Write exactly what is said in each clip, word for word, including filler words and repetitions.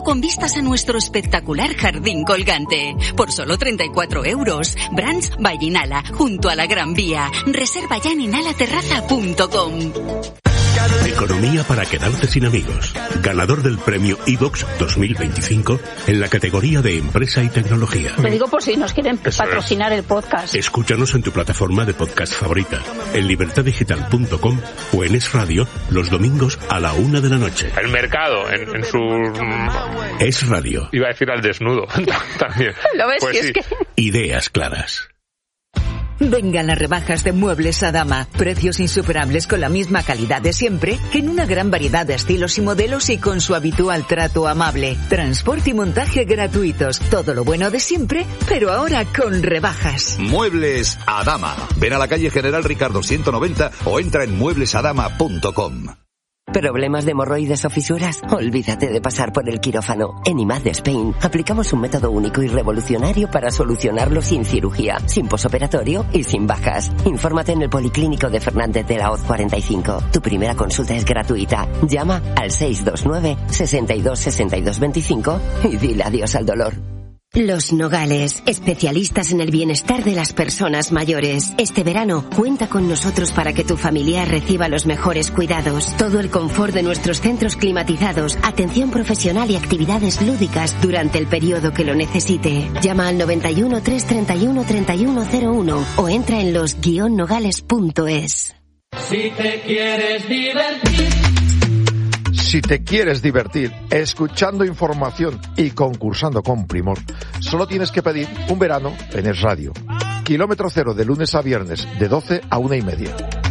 con vistas a nuestro espectacular jardín colgante. Por solo treinta y cuatro euros. Brands by Inala, junto a la Gran Vía. Reserva ya en inala terraza punto com. Economía para quedarte sin amigos. Ganador del premio iVox dos mil veinticinco en la categoría de empresa y tecnología. Lo digo por si nos quieren Eso patrocinar es. el podcast. Escúchanos en tu plataforma de podcast favorita, en libertad digital punto com o en Es Radio los domingos a la una de la noche. El mercado en, en su... Es Radio. Iba a decir al desnudo también. ¿Lo ves? Pues si sí. es que... Ideas claras. Vengan las rebajas de Muebles Adama. Precios insuperables con la misma calidad de siempre, que en una gran variedad de estilos y modelos y con su habitual trato amable. Transporte y montaje gratuitos. Todo lo bueno de siempre, pero ahora con rebajas. Muebles Adama. Ven a la calle General Ricardo ciento noventa o entra en muebles adama punto com. ¿Problemas de hemorroides o fisuras? Olvídate de pasar por el quirófano. En I M A D Spain aplicamos un método único y revolucionario para solucionarlo sin cirugía, sin posoperatorio y sin bajas. Infórmate en el Policlínico de Fernández de la Hoz cuarenta y cinco. Tu primera consulta es gratuita. Llama al seis dos nueve, sesenta y dos, sesenta y dos veinticinco y dile adiós al dolor. Los Nogales, especialistas en el bienestar de las personas mayores. Este verano, cuenta con nosotros para que tu familiar reciba los mejores cuidados. Todo el confort de nuestros centros climatizados, atención profesional y actividades lúdicas durante el periodo que lo necesite. Llama al noventa y uno, trescientos treinta y uno, treinta y uno cero uno o entra en los guion nogales punto es. Si te quieres divertir. Si te quieres divertir escuchando información y concursando con primor, solo tienes que pedir un verano en Es Radio. Kilómetro cero de lunes a viernes, de doce a una y media.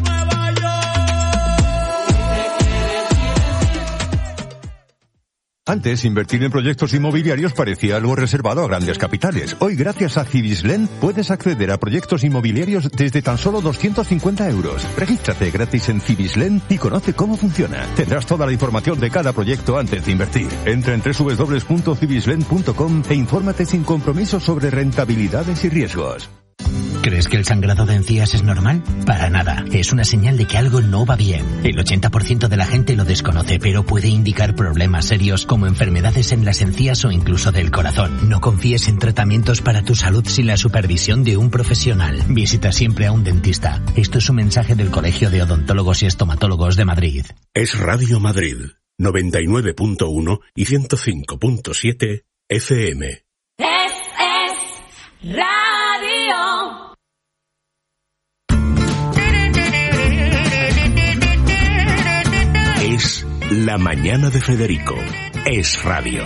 Antes, invertir en proyectos inmobiliarios parecía algo reservado a grandes capitales. Hoy, gracias a Cibislen, puedes acceder a proyectos inmobiliarios desde tan solo doscientos cincuenta euros. Regístrate gratis en Cibislen y conoce cómo funciona. Tendrás toda la información de cada proyecto antes de invertir. Entra en doble u doble u doble u punto cibislen punto com e infórmate sin compromiso sobre rentabilidades y riesgos. ¿Crees que el sangrado de encías es normal? Para nada. Es una señal de que algo no va bien. El ochenta por ciento de la gente lo desconoce, pero puede indicar problemas serios como enfermedades en las encías o incluso del corazón. No confíes en tratamientos para tu salud sin la supervisión de un profesional. Visita siempre a un dentista. Esto es un mensaje del Colegio de Odontólogos y Estomatólogos de Madrid. Es Radio Madrid, noventa y nueve punto uno y ciento cinco punto siete F M. Es, es Radio. Es La Mañana de Federico. Es Radio.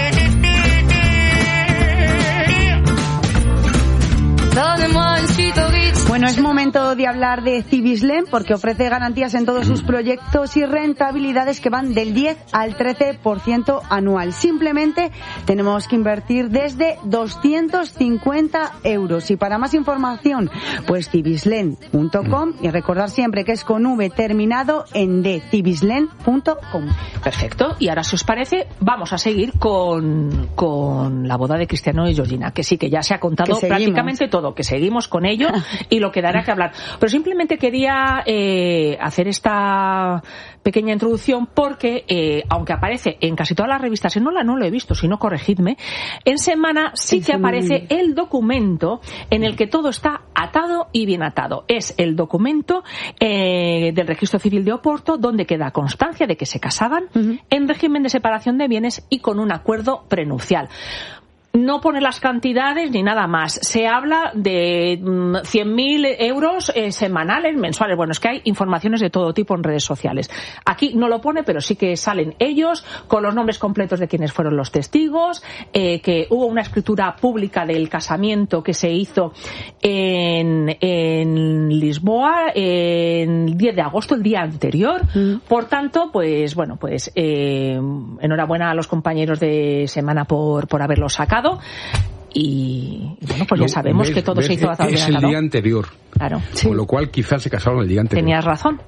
Bueno, es momento de hablar de Cibislen porque ofrece garantías en todos sus proyectos y rentabilidades que van del diez al trece por ciento anual. Simplemente tenemos que invertir desde doscientos cincuenta euros. Y para más información, pues cibislen punto com y recordar siempre que es con V terminado en D, cibislen punto com. Perfecto. Y ahora, si os parece, vamos a seguir con, con la boda de Cristiano y Georgina, que sí, que ya se ha contado prácticamente todo, que seguimos con ello y lo que dará que hablar. Pero simplemente quería eh, hacer esta pequeña introducción porque, eh, aunque aparece en casi todas las revistas, y no la no lo he visto, si no corregidme, en Semana sí que aparece el documento en el que todo está atado y bien atado. Es el documento eh, del Registro Civil de Oporto, donde queda constancia de que se casaban uh-huh. en régimen de separación de bienes y con un acuerdo prenupcial. No pone las cantidades ni nada más. Se habla de cien mil euros eh, semanales, mensuales. Bueno, es que hay informaciones de todo tipo en redes sociales. Aquí no lo pone, pero sí que salen ellos con los nombres completos de quienes fueron los testigos, eh, que hubo una escritura pública del casamiento que se hizo en, en Lisboa en el diez de agosto, el día anterior. Mm. Por tanto, pues bueno, pues eh, enhorabuena a los compañeros de Semana por, por haberlo sacado. Y bueno, pues ya sabemos ves, que todo ves, se hizo a través es de el día anterior. Claro. Sí. Con lo cual quizás se casaron el día anterior. Tenías razón.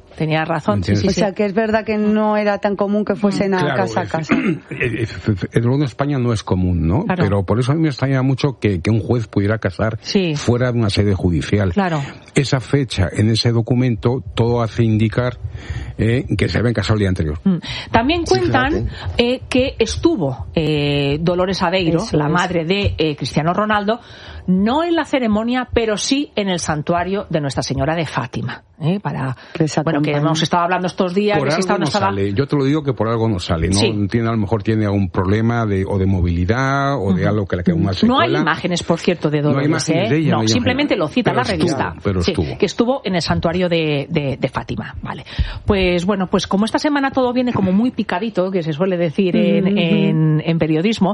tenía razón. Sí, sí, o sí. sea, que es verdad que no era tan común que fuesen a claro, casa a casa. El gobierno de España no es común, ¿no? Claro. Pero por eso a mí me extraña mucho que, que un juez pudiera casar sí. fuera de una sede judicial. Claro. Esa fecha en ese documento todo hace indicar eh, que se habían casado el día anterior. Mm. También cuentan sí, eh, que estuvo eh, Dolores Aveiro, eso la es. madre de eh, Cristiano Ronaldo, no en la ceremonia, pero sí en el santuario de Nuestra Señora de Fátima. ¿eh? Para bueno, que hemos estado hablando estos días. Por que algo si estaba, no estaba... sale. Yo te lo digo que por algo no sale. No sí. tiene, a lo mejor tiene algún problema de o de movilidad o de uh-huh. algo que le queda una secuela. No hay imágenes, por cierto, de Dolores. No hay imágenes ¿eh? de ella. No, no simplemente lo cita pero la revista. Estuvo, pero sí, estuvo. Que estuvo en el santuario de, de, de Fátima. Vale. Pues bueno, pues como esta semana todo viene como muy picadito, que se suele decir en, uh-huh. en, en periodismo,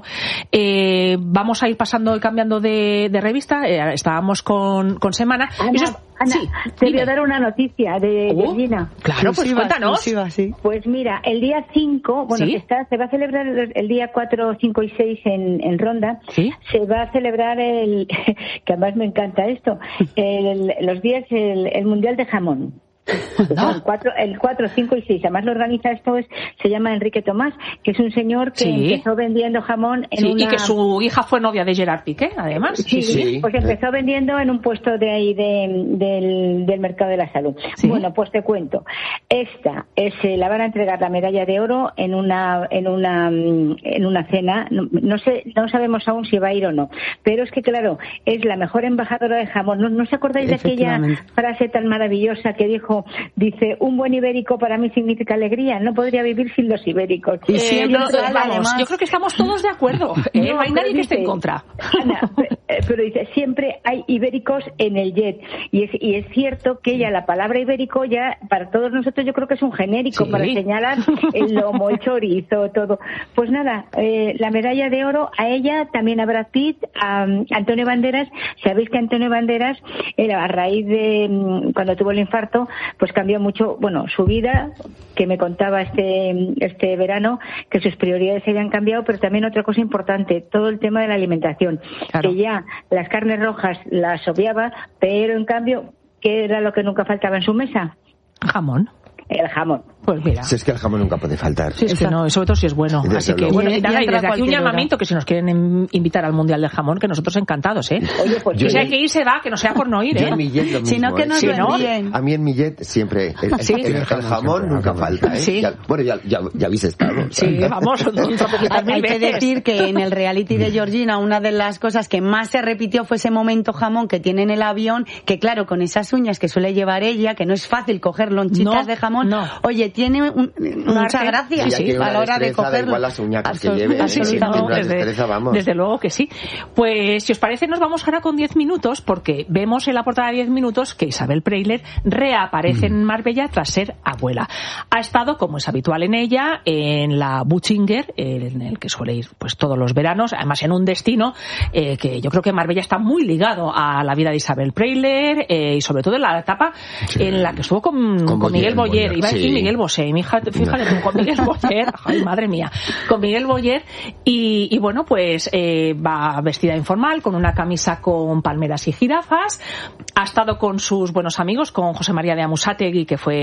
eh, vamos a ir pasando y cambiando de, de revista. Eh, estábamos con, con semana. Ana, Eso, Ana sí, te voy a dar una noticia de oh, Georgina. Claro, pues Exclusiva, cuéntanos. Exclusiva, sí. Pues mira, el día cinco, bueno, ¿Sí? que está, se va a celebrar el, el día cuatro, cinco y seis en, en Ronda. ¿Sí? Se va a celebrar el, que además me encanta esto, el, los días, el, el Mundial de Jamón. No. El cuatro, el cuatro, cinco y seis. Además lo organiza esto, es, se llama Enrique Tomás, que es un señor que sí. empezó vendiendo jamón en sí, una... y que su hija fue novia de Gerard Piqué, además. Sí, sí. Pues empezó vendiendo en un puesto de ahí de, del, del mercado de la salud. ¿Sí? Bueno, pues te cuento. Esta es, eh, la van a entregar la medalla de oro en una, en una, en una cena. No, no sé, no sabemos aún si va a ir o no. Pero es que claro, es la mejor embajadora de jamón. ¿No, no os acordáis de aquella frase tan maravillosa que dijo? Dice, un buen ibérico para mí significa alegría, no podría vivir sin los ibéricos. Y eh, no, vamos, además... yo creo que estamos todos de acuerdo, ¿eh? no, no hay nadie que esté en contra. Ana, pero dice, siempre hay ibéricos en el jet, y es, y es cierto que ya la palabra ibérico ya, para todos nosotros yo creo que es un genérico, sí. para señalar el lomo, el chorizo, todo. Pues nada, eh, la medalla de oro a ella, también a Brad Pitt, a, a Antonio Banderas. Sabéis que Antonio Banderas, era a raíz de cuando tuvo el infarto, pues cambió mucho, bueno, su vida, que me contaba este este verano, que sus prioridades se habían cambiado, pero también otra cosa importante, todo el tema de la alimentación, claro. que ya las carnes rojas las obviaba, pero en cambio, ¿qué era lo que nunca faltaba en su mesa? Jamón. El jamón. Pues mira. Si es que el jamón nunca puede faltar. Si es que no, sobre todo si es bueno. Así que, bueno, y nada, y desde aquí un llamamiento que si nos quieren invitar al Mundial del Jamón, que nosotros encantados, ¿eh? Oye, pues si hay que ir, se va, que no sea por no ir, ¿eh? Yo en mi jet lo mismo, si no, que nos ¿eh? lo envíen. A mí en mi jet siempre, el, ¿sí? el, el jamón nunca falta, ¿eh? Sí. Ya, bueno, ya, ya, ya habéis estado. Sí, vamos, hay que decir que en el reality de Georgina, una de las cosas que más se repitió fue ese momento jamón que tiene en el avión, que claro, con esas uñas que suele llevar ella, que no es fácil coger lonchitas no, de jamón, no. Oye, tiene un, mucha gracia sí, a la hora de cogerlo. Igual las uñacas que lleve, así, sí, no, desde, destreza, vamos. desde luego que sí. Pues si os parece nos vamos ahora con diez minutos, porque vemos en la portada de diez minutos que Isabel Preisler reaparece mm. en Marbella tras ser abuela. Ha estado, como es habitual en ella, en la Butchinger, en el que suele ir pues todos los veranos, además en un destino eh, que yo creo que Marbella está muy ligado a la vida de Isabel Preisler eh, y sobre todo en la etapa sí. en la que estuvo con, con, con Miguel Boyer, Boyer. Iba a decir sí. Miguel Bosé, mi hija, fíjate tú, con Miguel Boyer, ay madre mía, con Miguel Boyer y, y bueno, pues eh, va vestida informal, con una camisa con palmeras y jirafas, ha estado con sus buenos amigos, con José María de Amusátegui, que fue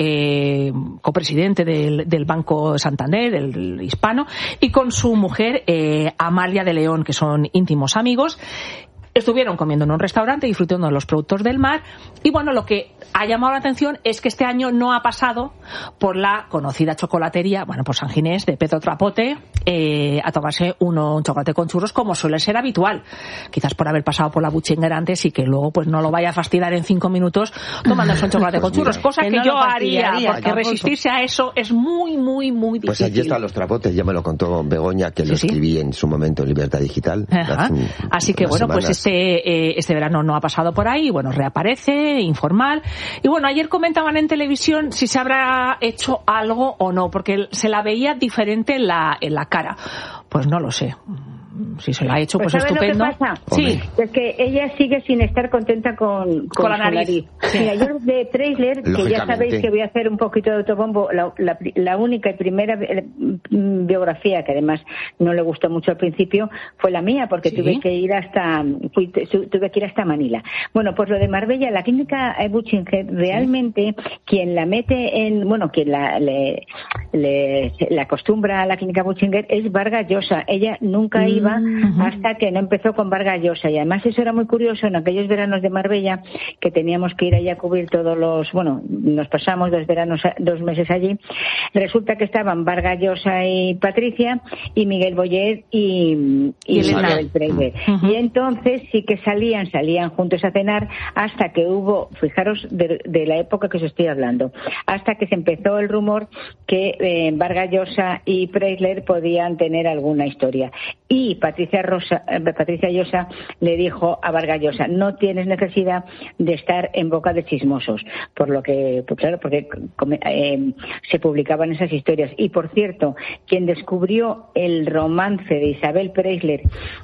eh, copresidente del, del Banco Santander, del Hispano, y con su mujer eh, Amalia de León, que son íntimos amigos. Estuvieron comiendo en un restaurante, disfrutando de los productos del mar. Y bueno, lo que ha llamado la atención es que este año no ha pasado por la conocida chocolatería, bueno, por San Ginés de Pedro Trapote, eh, a tomarse uno, un chocolate con churros, como suele ser habitual. Quizás por haber pasado por la Butchinger antes y que luego pues no lo vaya a fastidiar en cinco minutos tomándose un chocolate pues con mira, churros, cosa que, que no yo haría, porque resistirse a eso es muy, muy, muy difícil. Pues aquí están los trapotes, ya me lo contó Begoña, que sí, lo escribí sí. en su momento en Libertad Digital. Un, Así que bueno, semanas. pues Este, eh, este verano no ha pasado por ahí, bueno, reaparece, informal. Y bueno, ayer comentaban en televisión si se habrá hecho algo o no, porque se la veía diferente en la, en la cara. Pues no lo sé. Si se la ha hecho, pues, pues estupendo. Lo que pasa? Sí. Es que ella sigue sin estar contenta con, con, con la nariz. nariz. Mira, yo de Preisler, que ya sabéis que voy a hacer un poquito de autobombo, la, la, la única y primera biografía, que además no le gustó mucho al principio, fue la mía, porque ¿sí? tuve que ir hasta fui, tuve que ir hasta Manila. Bueno, pues lo de Marbella, la clínica Butching Head, realmente ¿sí? quien la mete en, bueno, quien la le, le, le acostumbra a la clínica Butching Head es Vargas Llosa. Ella nunca mm, iba uh-huh. hasta que no empezó con Vargas Llosa, y además eso era muy curioso en aquellos veranos de Marbella, que teníamos que ir allí a cubrir todos los, bueno, nos pasamos dos veranos, dos meses allí. Resulta que estaban Vargas Llosa y Patricia, y Miguel Boyer y, y, y Isabel Preisler. Uh-huh. Y entonces sí que salían, salían juntos a cenar, hasta que hubo, fijaros de, de la época que os estoy hablando, hasta que se empezó el rumor que eh, Vargas Llosa y Preisler podían tener alguna historia. Y Patricia Rosa, eh, Patricia Llosa le dijo a Vargas Llosa: no tienes necesidad de estar en boca de chismosos, por lo que, pues claro, porque eh, se publicaban esas historias. Y por cierto, quien descubrió el romance de Isabel Preisler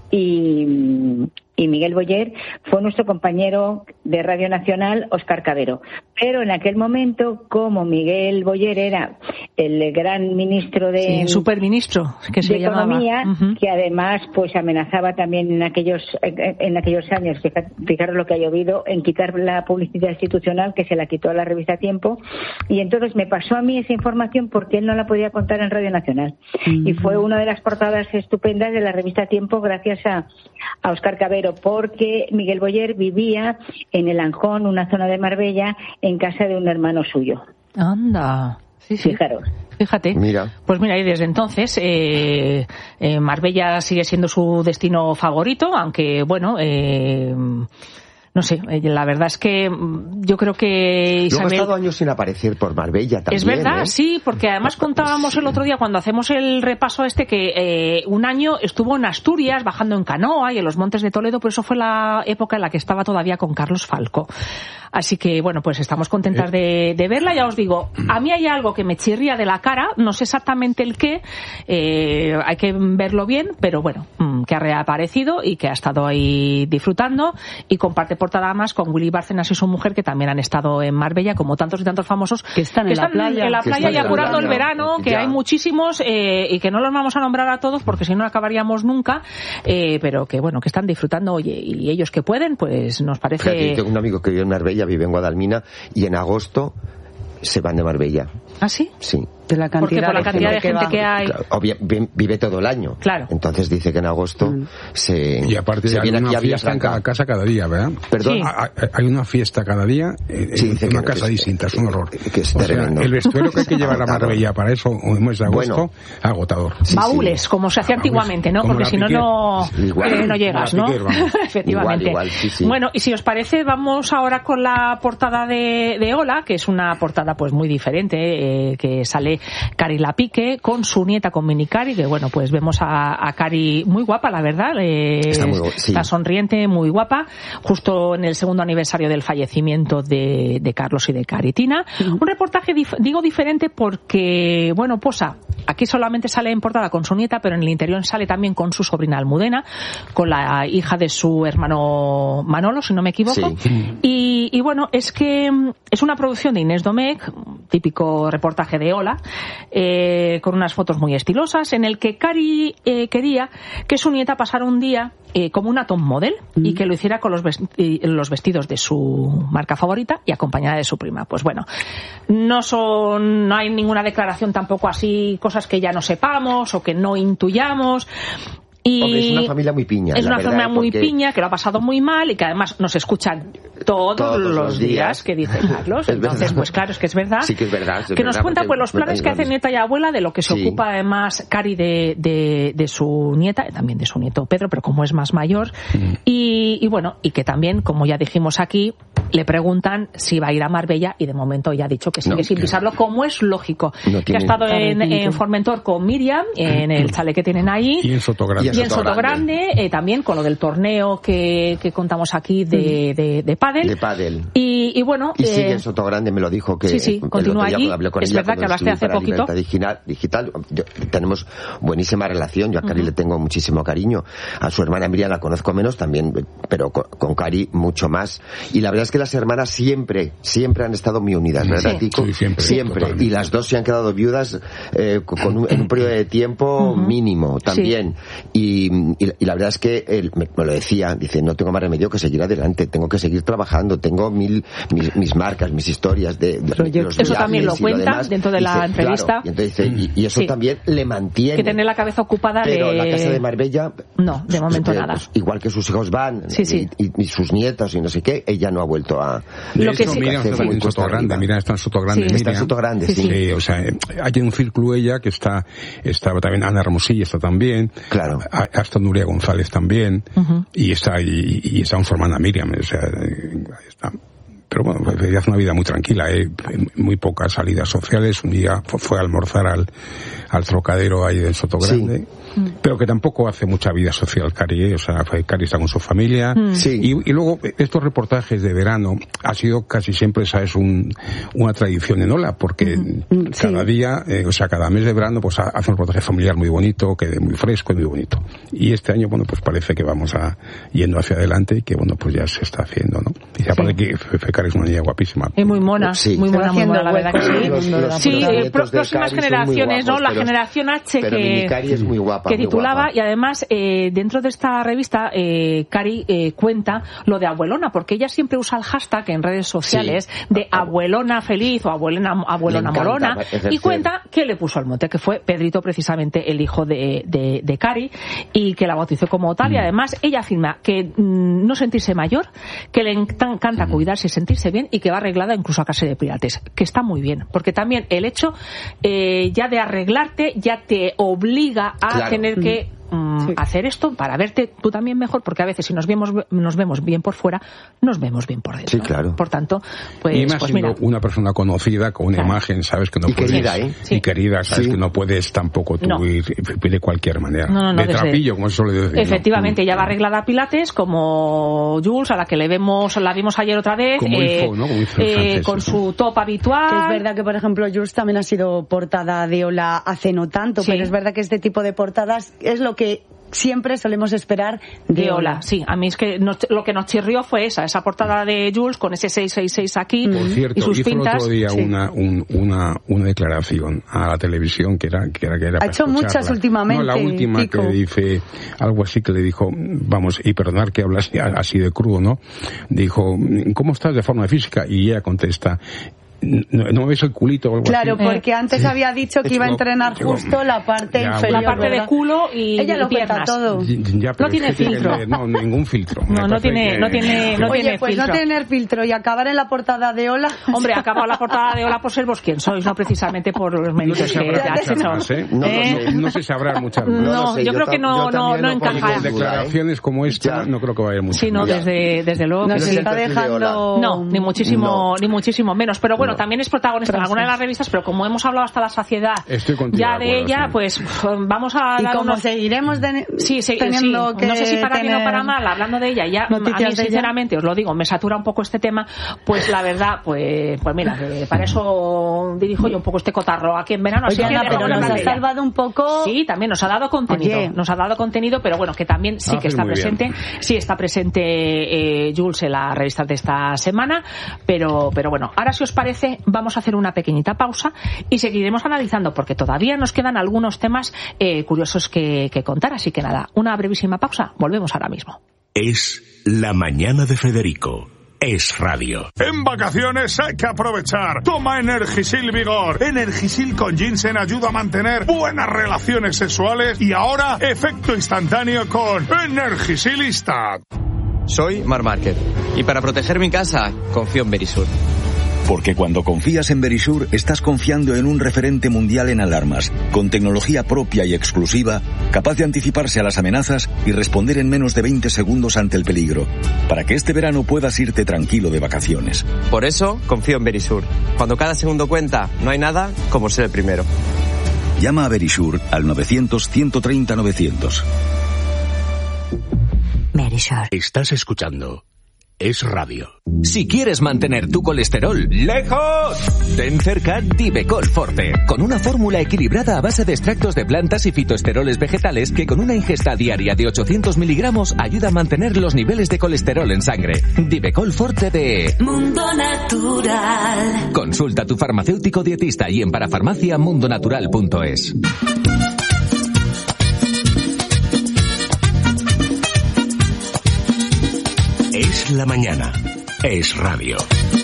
y y Miguel Boyer fue nuestro compañero de Radio Nacional, Óscar Cabero. Pero en aquel momento, como Miguel Boyer era el gran ministro de, sí, superministro, que se de llamaba. Economía, uh-huh. que además pues amenazaba también en aquellos en aquellos años, fijaros lo que ha llovido, en quitar la publicidad institucional, que se la quitó a la revista Tiempo, y entonces me pasó a mí esa información porque él no la podía contar en Radio Nacional. Uh-huh. Y fue una de las portadas estupendas de la revista Tiempo gracias a, a Óscar Cabero, porque Miguel Boyer vivía en el Anjón, una zona de Marbella, en casa de un hermano suyo. Anda, sí, sí. Fijaros. Fíjate. Mira. Pues mira, y desde entonces eh, eh, Marbella sigue siendo su destino favorito, aunque bueno... Eh, No sé, la verdad es que yo creo que Isabel... Luego ha estado años sin aparecer por Marbella también. Es verdad, ¿eh? Sí, porque además contábamos el otro día cuando hacemos el repaso este que eh, un año estuvo en Asturias bajando en canoa y en los Montes de Toledo, pero eso fue la época en la que estaba todavía con Carlos Falco. Así que, bueno, pues estamos contentas de, de verla. Ya os digo, a mí hay algo que me chirría de la cara, no sé exactamente el qué, eh, hay que verlo bien, pero bueno, que ha reaparecido y que ha estado ahí disfrutando y comparte portada más con Willy Bárcenas y su mujer, que también han estado en Marbella, como tantos y tantos famosos que están en, que están la, playa, en la playa y apurando el verano, que ya. hay muchísimos eh, y que no los vamos a nombrar a todos porque si no acabaríamos nunca, eh, pero que bueno, que están disfrutando, oye, y ellos que pueden, pues nos parece... Fíjate, tengo un amigo que vive en Marbella, vive en Guadalmina, y en agosto se van de Marbella. ¿Ah, sí? Sí. De la cantidad, Porque por la cantidad de gente que, que hay. Claro, obvia, vive todo el año. Claro. Entonces dice que en agosto mm. se. Y aparte se hay viene una aquí a fiesta en cada casa cada día, ¿verdad? Perdón. Sí. Hay una fiesta cada día en sí, una que, casa que distinta, es un horror. Que es o tremendo. Sea, el vestuario que hay que llevar a Marbella para eso, o en mes de agosto, bueno, agotador. Sí, Baúles, sí. como se hacía antiguamente, ¿no? Porque si no, no, igual, no llegas, ¿no? Piquer, efectivamente. Igual, igual, sí, sí. Bueno, y si os parece, vamos ahora con la portada de, de Hola, que es una portada pues muy diferente, eh, que sale Cari Lapique con su nieta, con Mini Cari, que bueno, pues vemos a, a Cari muy guapa, la verdad, eh, está, muy, sí. está sonriente, muy guapa, justo en el segundo aniversario del fallecimiento de, de Carlos y de Caritina. Uh-huh. Un reportaje, dif- digo diferente porque, bueno, posa, aquí solamente sale en portada con su nieta, pero en el interior sale también con su sobrina Almudena, con la hija de su hermano Manolo, si no me equivoco. Sí. Y, y bueno, es que es una producción de Inés Domecq, típico reportaje de Hola, eh, con unas fotos muy estilosas, en el que Cari eh, quería que su nieta pasara un día eh, como una top model mm. y que lo hiciera con los, vesti- los vestidos de su marca favorita y acompañada de su prima. Pues bueno, no son, no hay ninguna declaración tampoco así, cosas que ya no sepamos o que no intuyamos. Y Hombre, es una familia muy piña. Es una verdad, familia muy porque... piña, que lo ha pasado muy mal y que además nos escuchan todos, todos los, los días, días que dice Carlos. Entonces, pues claro, es que es verdad. Sí que es verdad. Es que verdad, nos cuenta pues los planes que hace nieta y abuela, de lo que se sí. ocupa además Cari de, de, de su nieta, también de su nieto Pedro, pero como es más mayor. Mm. Y, y bueno, y que también, como ya dijimos aquí, le preguntan si va a ir a Marbella y de momento ya ha dicho que sigue no, sin pisarlo, como es lógico. No que ha estado en, en Formentor con Miriam, en el chalet que tienen ahí. Y en Sotogrande. Y en Sotogrande, eh, también con lo del torneo que, que contamos aquí de, de, de pádel. De pádel. Y, Y, y bueno... Y eh, sigue en Sotogrande, me lo dijo que... Sí, sí, continúa allí. Es verdad que hablaste hace poquito. Digital, digital yo, tenemos buenísima relación. Yo a Cari uh-huh. le tengo muchísimo cariño. A su hermana Miriam la conozco menos también, pero con, con Cari mucho más. Y la verdad es que las hermanas siempre, siempre han estado muy unidas, ¿verdad, sí. Tico? Sí, siempre. Siempre. Sí, y las dos se han quedado viudas eh, con un, en un periodo de tiempo uh-huh. mínimo también. Sí. Y, y, y la verdad es que él me, me lo decía, dice, no tengo más remedio que seguir adelante, tengo que seguir trabajando, tengo mil mis, mis marcas, mis historias de, de, de los eso también lo cuenta dentro de dice, la entrevista. Claro, y, entonces dice, y, y eso sí. también le mantiene. Que tener la cabeza ocupada pero de... la casa de Marbella... No, de momento eh, nada. Pues, igual que sus hijos van, sí, sí. Y, y, y sus nietos y no sé qué, ella no ha vuelto a... De lo que sí. Mira, está en Sotogrande, mira, está en Sotogrande. Sí, está en Sotogrande, sí. Sí, sí. O sea, hay un círculo ella que está, está también Ana Hermosilla está también. Claro. Hasta Nuria González también. Uh-huh. Y está, y, y está su hermana Miriam, o sea, ahí está. Pero bueno, ella hace una vida muy tranquila, ¿eh? Muy pocas salidas sociales. Un día fue, fue a almorzar al, al Trocadero ahí del Sotogrande. Sí. Pero que tampoco hace mucha vida social Cari, ¿eh? O sea, Cari está con su familia. Sí. Y, y luego, estos reportajes de verano ha sido casi siempre, ¿sabes?, un, una tradición en Ola, porque sí. cada día, eh, o sea, cada mes de verano, pues hace un reportaje familiar muy bonito, que muy fresco y muy bonito. Y este año, bueno, pues parece que vamos a yendo hacia adelante y que, bueno, pues ya se está haciendo, ¿no? Y se aparte que Cari es una niña guapísima. Y muy mona, sí. muy mona, muy mona, la verdad que sí. Los, los, sí, los eh, próximas generaciones, guapos, ¿no? La pero, generación H pero que, Cari es muy guapa, que muy titulaba, guapa. Y además, eh, dentro de esta revista, eh, Cari eh, cuenta lo de abuelona, porque ella siempre usa el hashtag en redes sociales sí. de abuelona feliz o abuelona, abuelona morona, y cuenta que le puso el mote, que fue Pedrito, precisamente el hijo de, de, de Cari, y que la bautizó como tal, mm. y además ella afirma que mm, no sentirse mayor, que le encanta mm. cuidarse y sentirse bien, y que va arreglada incluso a casa de pilates, que está muy bien, porque también el hecho eh, ya de arreglarte ya te obliga a claro. tener que mm, sí. hacer esto para verte tú también mejor, porque a veces si nos vemos nos vemos bien por fuera, nos vemos bien por dentro. Sí, claro. Por tanto, pues, y más pues siendo mira, una persona conocida con una claro. imagen, sabes que no y puedes querida, ¿eh? sí. y querida, sabes sí. que no puedes tampoco tú no. ir de cualquier manera, no, no, no, de desde... trapillo, como se suele decir. Efectivamente, ¿no? Ella va arreglada a pilates, como Jules, a la que le vemos, la vimos ayer otra vez, como eh, hizo, ¿no? Como hizo eh, francés, con sí. su top habitual. Que es verdad que, por ejemplo, Jules también ha sido portada de Ola hace no tanto, sí. pero es verdad que este tipo de portadas es lo que siempre solemos esperar de, de Ola. Sí, a mí es que nos, lo que nos chirrió fue esa, esa portada de Jules con ese seis seis seis aquí Por cierto, y sus hizo pintas. el otro día sí. una, un, una, una declaración a la televisión que era que era, que era ha hecho escucharla. muchas últimamente. No, la última Tico. que dice algo así que le dijo, vamos, y perdonar que hablas así de crudo, ¿no? Dijo, ¿cómo estás de forma física? Y ella contesta, no, no ves el culito o algo claro, así. porque antes había dicho que iba a entrenar justo la parte ya, inferior, la parte ¿verdad? de culo y ella lo piernas. cuenta todo. Ya, no tiene filtro. Que, no, ningún filtro. No, no tiene, que... no tiene, no Oye, tiene pues filtro. no tener filtro y acabar en la portada de Ola. Hombre, acabo la portada de Ola por ser vos quien sois, no precisamente por los méritos no que te has hecho. Más, ¿eh? No, ¿Eh? no, sé, no sé si habrá muchas más. No, no sé, yo, yo creo que no, no, no encaja. Con declaraciones como esta, no creo que vaya mucho. Sí, no, desde, desde luego. Nos que está sí. dejando. No, ni muchísimo, no. ni muchísimo menos. Pero bueno, no. también es protagonista en alguna de las revistas, pero como hemos hablado hasta la saciedad ya de, de ella, sí. pues vamos a y dar como unos... seguiremos de... sí, sí, teniendo sí. que no sé si para tener... bien o para mal, hablando de ella, ya a mí sinceramente os lo digo, me satura un poco este tema, pues la verdad, pues pues mira, eh, para eso dirijo yo un poco este cotarro aquí en verano. Oye, así Ana, que pero nos ha salvado un poco. Sí, también nos ha dado contenido, Oye. nos ha dado contenido, pero bueno, que también sí que está presente, bien. sí está presente eh, Jules en la revista de esta semana, pero pero bueno, ahora si os parece vamos a hacer una pequeñita pausa y seguiremos analizando porque todavía nos quedan algunos temas eh, curiosos que, que contar, así que nada, una brevísima pausa, volvemos ahora mismo. Es La Mañana de Federico. Es radio. En vacaciones hay que aprovechar. Toma Energisil Vigor. Energisil con ginseng ayuda a mantener buenas relaciones sexuales y ahora efecto instantáneo con Energisil Instant. Soy Mar Márquez y para proteger mi casa confío en Verisur. Porque cuando confías en Verisur, estás confiando en un referente mundial en alarmas, con tecnología propia y exclusiva, capaz de anticiparse a las amenazas y responder en menos de veinte segundos ante el peligro, para que este verano puedas irte tranquilo de vacaciones. Por eso, confío en Verisur. Cuando cada segundo cuenta, no hay nada como ser el primero. Llama a Verisur al novecientos, ciento treinta, novecientos. Verisur. Estás escuchando Es Radio. Si quieres mantener tu colesterol lejos, ten cerca Divecol Forte, con una fórmula equilibrada a base de extractos de plantas y fitoesteroles vegetales que con una ingesta diaria de ochocientos miligramos ayuda a mantener los niveles de colesterol en sangre. Divecol Forte de Mundo Natural. Consulta a tu farmacéutico dietista y en parafarmacia mundonatural punto es. Es la mañana. Es Radio.